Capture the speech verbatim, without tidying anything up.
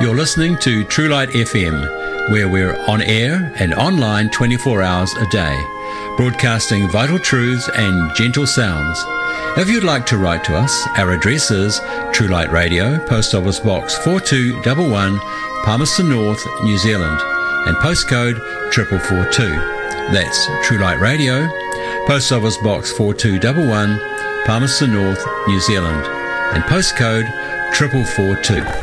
You're listening to True Light F M, where we're on air and online twenty-four hours a day, broadcasting vital truths and gentle sounds. If you'd like to write to us, our address is True Light Radio, Post Office Box four two one one, Palmerston North, New Zealand, and postcode four four four two. That's True Light Radio, Post Office Box four two one one, Palmerston North, New Zealand, and postcode four four four two.